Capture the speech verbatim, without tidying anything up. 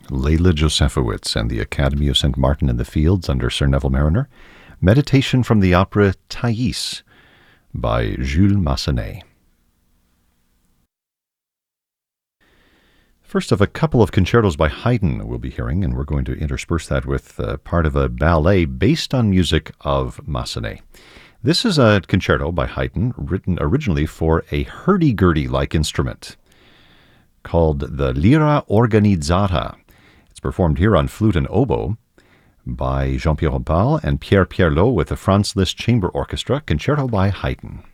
Leila Josefowitz and the Academy of Saint Martin in the Fields under Sir Neville Mariner. Meditation from the opera Thais by Jules Massenet. First of a couple of concertos by Haydn we'll be hearing, and we're going to intersperse that with uh, part of a ballet based on music of Massenet. This is a concerto by Haydn written originally for a hurdy-gurdy-like instrument called the Lira Organizzata. It's performed here on flute and oboe by Jean-Pierre Rampal and Pierre Pierlot with the Franz Liszt Chamber Orchestra, concerto by Haydn.